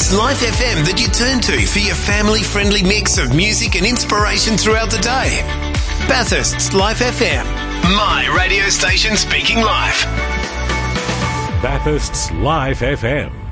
It's Life FM that you turn to for your family-friendly mix of music and inspiration throughout the day. Bathurst's Life FM. My radio station speaking live. Bathurst's Live FM.